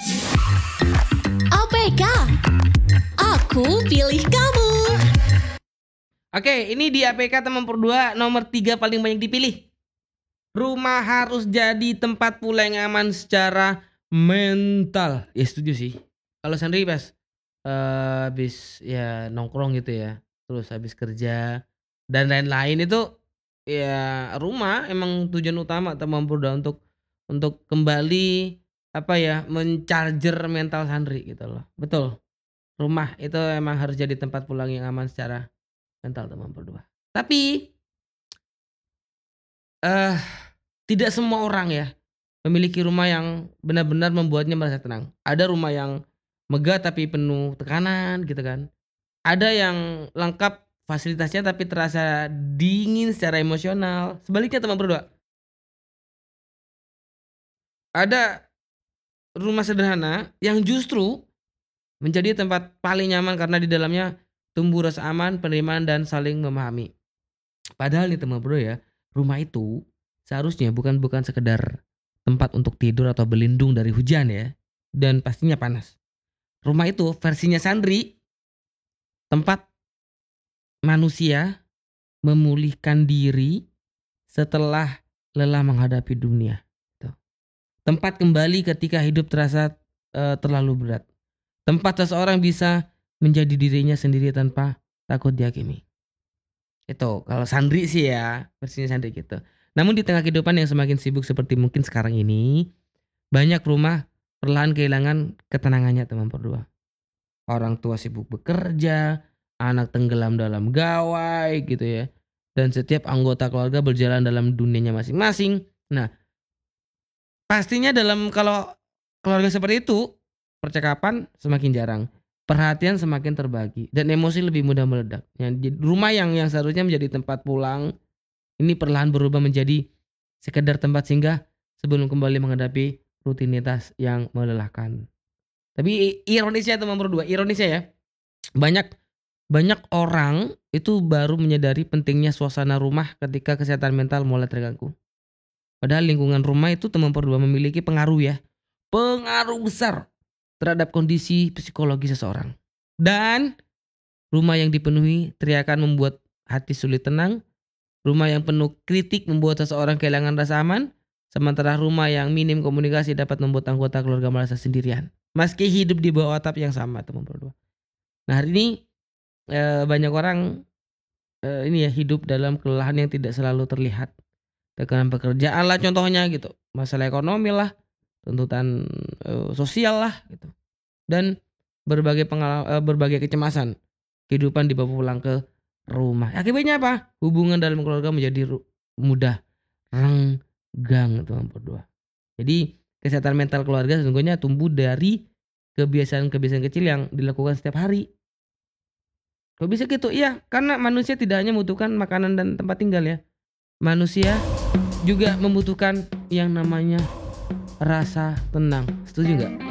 APK, aku pilih kamu. Oke, ini di APK teman berdua nomor 3 paling banyak dipilih. Rumah harus jadi tempat pula yang aman secara mental. Ya setuju sih. Kalau Sandri pas habis ya nongkrong gitu ya, terus habis kerja dan lain-lain itu ya rumah emang tujuan utama teman berdua untuk kembali apa ya, men-charger mental Sandri gitu loh. Betul. Rumah itu emang harus jadi tempat pulang yang aman secara mental teman berdua. Tapi eh tidak semua orang ya memiliki rumah yang benar-benar membuatnya merasa tenang. Ada rumah yang megah tapi penuh tekanan gitu kan. Ada yang lengkap fasilitasnya tapi terasa dingin secara emosional. Sebaliknya teman berdua. Ada rumah sederhana yang justru menjadi tempat paling nyaman karena di dalamnya tumbuh rasa aman, penerimaan dan saling memahami. Padahal nih teman bro ya, rumah itu seharusnya bukan sekedar tempat untuk tidur atau berlindung dari hujan ya, dan pastinya panas. Rumah itu versinya Sandri, tempat manusia memulihkan diri setelah lelah menghadapi dunia. Tuh. Tempat kembali ketika hidup terasa terlalu berat. Tempat seseorang bisa menjadi dirinya sendiri tanpa takut dihakimi. Itu kalau Sandri sih ya, versinya Sandri gitu. Namun di tengah kehidupan yang semakin sibuk seperti mungkin sekarang ini, banyak rumah perlahan kehilangan ketenangannya teman berdua. Orang tua sibuk bekerja, anak tenggelam dalam gawai gitu ya. Dan setiap anggota keluarga berjalan dalam dunianya masing-masing. Nah, pastinya dalam kalau keluarga seperti itu, percakapan semakin jarang, perhatian semakin terbagi, dan emosi lebih mudah meledak. Rumah yang seharusnya menjadi tempat pulang, ini perlahan berubah menjadi sekedar tempat singgah sebelum kembali menghadapi rutinitas yang melelahkan. Tapi ironisnya teman berdua, ironisnya ya, banyak banyak orang itu baru menyadari pentingnya suasana rumah ketika kesehatan mental mulai terganggu. Padahal lingkungan rumah itu teman berdua memiliki pengaruh ya, pengaruh besar terhadap kondisi psikologi seseorang. Dan rumah yang dipenuhi teriakan membuat hati sulit tenang. Rumah yang penuh kritik membuat seseorang kehilangan rasa aman. Sementara rumah yang minim komunikasi dapat membuat anggota keluarga merasa sendirian. Meski hidup di bawah atap yang sama teman berdua. Nah hari ini banyak orang ini ya hidup dalam kelelahan yang tidak selalu terlihat. Tekanan pekerjaan lah contohnya gitu. Masalah ekonomi lah. Tuntutan sosial lah gitu. Dan berbagai kecemasan kehidupan dibawa pulang ke rumah. Akibatnya apa? Hubungan dalam keluarga menjadi mudah renggang teman berdua. Jadi kesehatan mental keluarga sesungguhnya tumbuh dari kebiasaan-kebiasaan kecil yang dilakukan setiap hari. Kok bisa gitu? Iya, karena manusia tidak hanya membutuhkan makanan dan tempat tinggal ya. Manusia juga membutuhkan yang namanya rasa tenang. Setuju nggak?